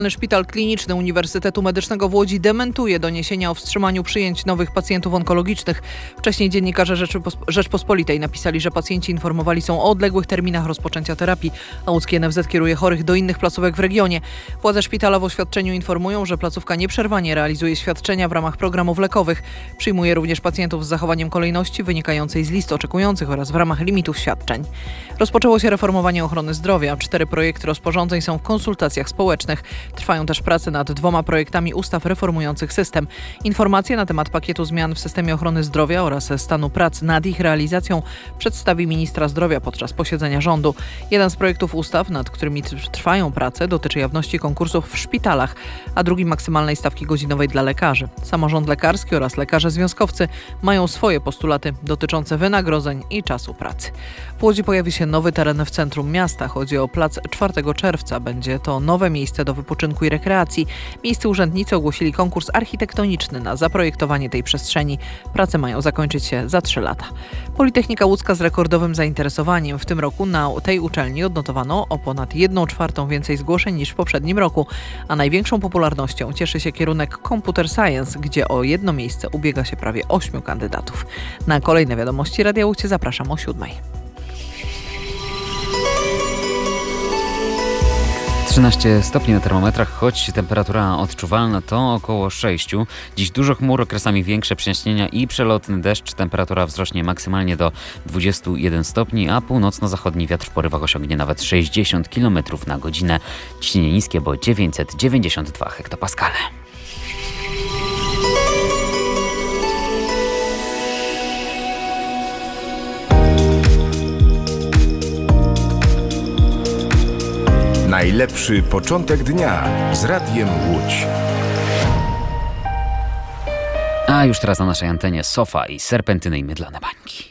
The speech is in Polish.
Szpital Kliniczny Uniwersytetu Medycznego w Łodzi dementuje doniesienia o wstrzymaniu przyjęć nowych pacjentów onkologicznych. Wcześniej dziennikarze Rzeczpospolitej napisali, że pacjenci informowali są o odległych terminach rozpoczęcia terapii, a łódzki NFZ kieruje chorych do innych placówek w regionie. Władze szpitala w oświadczeniu informują, że placówka nieprzerwanie realizuje świadczenia w ramach programów lekowych. Przyjmuje również pacjentów z zachowaniem kolejności wynikającej z list oczekujących oraz w ramach limitów świadczeń. Rozpoczęło się reformowanie ochrony zdrowia. 4 projekty rozporządzeń są w konsultacjach społecznych. Trwają też prace nad 2 projektami ustaw reformujących system. Informacje na temat pakietu zmian w systemie ochrony zdrowia oraz stanu prac nad ich realizacją przedstawi ministra zdrowia podczas posiedzenia rządu. Jeden z projektów ustaw, nad którymi trwają prace, dotyczy jawności konkursów w szpitalach, a drugi maksymalnej stawki godzinowej dla lekarzy. Samorząd lekarski oraz lekarze związkowcy mają swoje postulaty dotyczące wynagrodzeń i czasu pracy. W Łodzi pojawi się nowy teren w centrum miasta. Chodzi o plac 4 czerwca. Będzie to nowe miejsce do wypoczynku i rekreacji. Miejscy urzędnicy ogłosili konkurs architektoniczny na zaprojektowanie tej przestrzeni. Prace mają zakończyć się za 3 lata. Politechnika Łódzka z rekordowym zainteresowaniem. W tym roku na tej uczelni odnotowano o ponad 1/4 więcej zgłoszeń niż w poprzednim roku, a największą popularnością cieszy się kierunek Computer Science, gdzie o jedno miejsce ubiega się prawie 8 kandydatów. Na kolejne wiadomości Radia Łódź zapraszam o 7:00. 13 stopni na termometrach, choć temperatura odczuwalna to około 6. Dziś dużo chmur, okresami większe przejaśnienia i przelotny deszcz. Temperatura wzrośnie maksymalnie do 21 stopni, a północno-zachodni wiatr w porywach osiągnie nawet 60 km na godzinę. Ciśnienie niskie, bo 992 hektopaskale. Najlepszy początek dnia z Radiem Łódź. A już teraz na naszej antenie Sofa i Serpentyny i mydlane bańki.